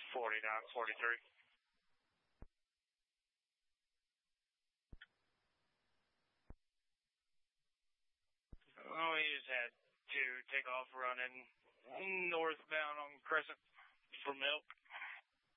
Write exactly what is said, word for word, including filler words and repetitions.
forty-nine forty-three. Oh, he just had to take off running northbound on Crescent for milk.